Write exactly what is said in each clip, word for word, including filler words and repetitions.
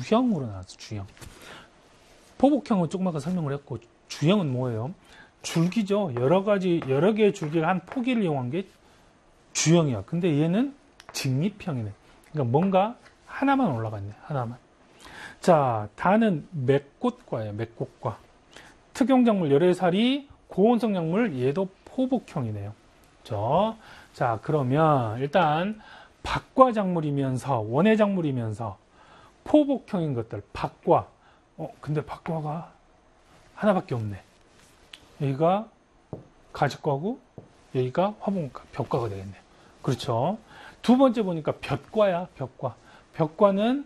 주형으로 나왔어, 주형. 포복형은 조금 아까 설명을 했고, 주형은 뭐예요? 줄기죠. 여러 가지, 여러 개의 줄기를 한 포기를 이용한 게 주형이야. 근데 얘는 직립형이네. 그러니까 뭔가 하나만 올라갔네, 하나만. 자, 다는 맥꽃과예요, 맥꽃과. 특용작물 열애살이, 고온성 작물, 얘도 포복형이네요. 그렇죠? 자, 그러면 일단 박과 작물이면서 원예 작물이면서 포복형인 것들, 박과. 어, 근데 박과가 하나밖에 없네. 여기가 가지과고 여기가 화분과, 벽과가 되겠네요. 그렇죠? 두 번째 보니까 벽과야, 벽과. 벽과는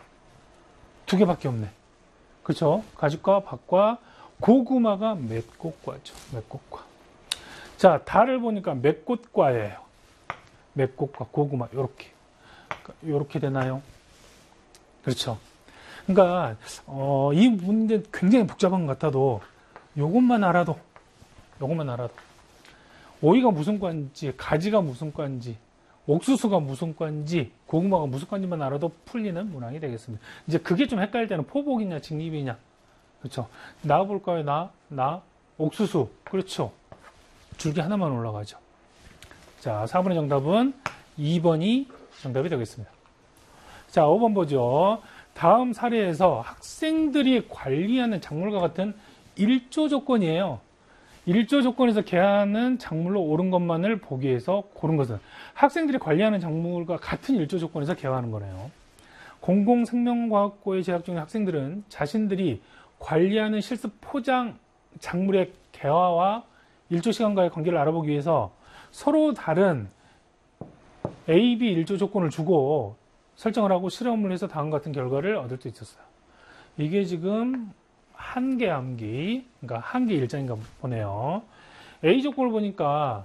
두 개밖에 없네. 그렇죠? 가지과, 박과, 고구마가 맺꽃과죠. 맺꽃과. 자, 달을 보니까 맺꽃과예요. 맺꽃과 고구마 요렇게. 요렇게 되나요? 그렇죠? 그러니까 어, 이 문제 굉장히 복잡한 것 같아도 요것만 알아도 요것만 알아도 오이가 무슨 과인지, 가지가 무슨 과인지, 옥수수가 무슨 과인지, 고구마가 무슨 과인지만 알아도 풀리는 문항이 되겠습니다. 이제 그게 좀 헷갈릴 때는 포복이냐 직립이냐. 그렇죠? 나 볼까요? 나, 나, 옥수수. 그렇죠? 줄기 하나만 올라가죠. 자, 사 번의 정답은 이 번이 정답이 되겠습니다. 자, 오 번 보죠. 다음 사례에서 학생들이 관리하는 작물과 같은 일조 조건이에요. 일조 조건에서 개하는 작물로 옳은 것만을 보기 위해서 고른 것은 학생들이 관리하는 작물과 같은 일조 조건에서 개화하는 거네요. 공공생명과학고에 재학 중인 학생들은 자신들이 관리하는 실습 포장 작물의 개화와 일조 시간과의 관계를 알아보기 위해서 서로 다른 A, B 일조 조건을 주고 설정을 하고 실험을 해서 다음과 같은 결과를 얻을 수 있었어요. 이게 지금 한계 암기, 그러니까 한계 일장인가 보네요. A 조건을 보니까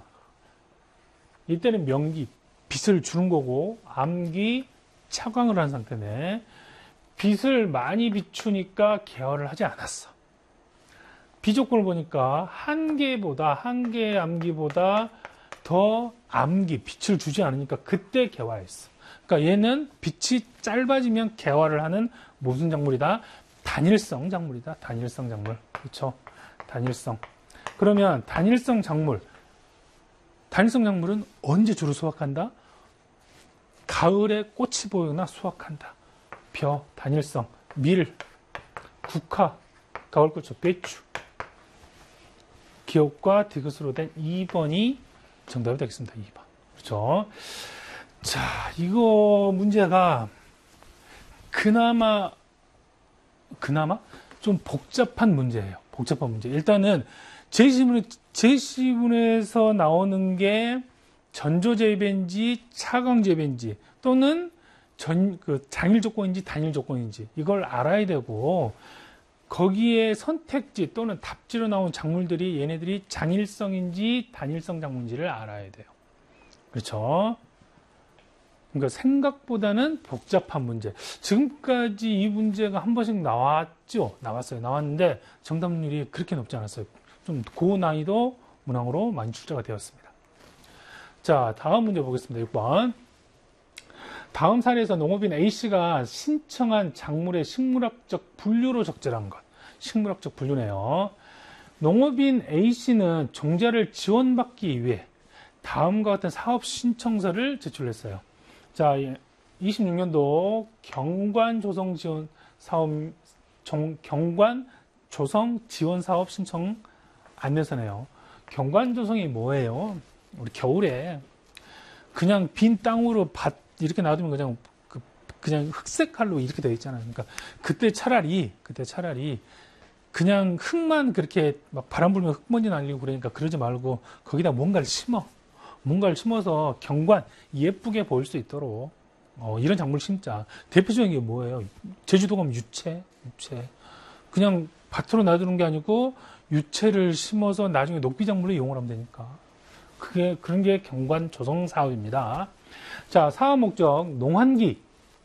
이때는 명기, 빛을 주는 거고 암기, 차광을 한 상태네. 빛을 많이 비추니까 개화를 하지 않았어. B 조건을 보니까 한 개보다, 한 개의 암기보다 더 암기, 빛을 주지 않으니까 그때 개화했어. 그러니까 얘는 빛이 짧아지면 개화를 하는 무슨 작물이다? 단일성 작물이다. 단일성 작물. 그렇죠? 단일성. 그러면 단일성 작물. 단일성 작물은 언제 주로 수확한다? 가을에 꽃이 보이거나 수확한다. 벼, 단일성, 밀, 국화, 가을꽃초, 배추. 기역과 디귿으로 된 이 번이 정답이 되겠습니다. 이 번. 그렇죠? 자, 이거 문제가 그나마 그나마 좀 복잡한 문제예요. 복잡한 문제. 일단은 제시문에, 제시문에서 나오는 게 전조재배인지 차광재배인지 또는 전, 그 장일 조건인지 단일 조건인지 이걸 알아야 되고 거기에 선택지 또는 답지로 나온 작물들이 얘네들이 장일성인지 단일성 작물인지를 알아야 돼요. 그렇죠? 그러니까 생각보다는 복잡한 문제. 지금까지 이 문제가 한 번씩 나왔죠? 나왔어요. 나왔는데 정답률이 그렇게 높지 않았어요. 좀 고난이도 문항으로 많이 출제가 되었습니다. 자, 다음 문제 보겠습니다. 육 번. 다음 사례에서 농업인 A씨가 신청한 작물의 식물학적 분류로 적절한 것. 식물학적 분류네요. 농업인 A씨는 종자를 지원받기 위해 다음과 같은 사업 신청서를 제출했어요. 자, 이십육 년도 경관 조성 지원 사업, 정, 경관 조성 지원 사업 신청 안내서네요. 경관 조성이 뭐예요? 우리 겨울에 그냥 빈 땅으로 밭 이렇게 놔두면 그냥 그, 그냥 흑색 칼로 이렇게 되어 있잖아요. 그러니까 그때 차라리 그때 차라리 그냥 흙만 그렇게 막 바람 불면 흙먼지 날리고 그러니까 그러지 말고 거기다 뭔가를 심어. 뭔가를 심어서 경관 예쁘게 보일 수 있도록 어, 이런 작물 심자. 대표적인 게 뭐예요? 제주도 가면 유채, 유채. 그냥 밭으로 놔두는 게 아니고 유채를 심어서 나중에 녹비 작물로 이용을 하면 되니까. 그게 그런 게 경관 조성 사업입니다. 자, 사업 목적 농한기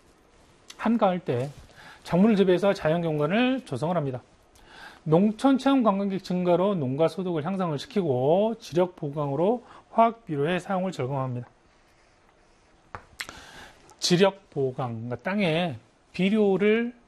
한가할 때 작물을 재배해서 자연 경관을 조성을 합니다. 농촌 체험 관광객 증가로 농가 소득을 향상을 시키고 지력 보강으로 화학 비료의 사용을 절감합니다. 지력 보강, 그러니까 땅에 비료를